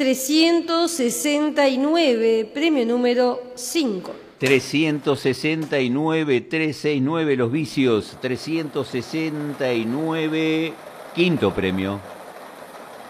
369, premio número 5. 369, 369, los vicios. 369, quinto premio.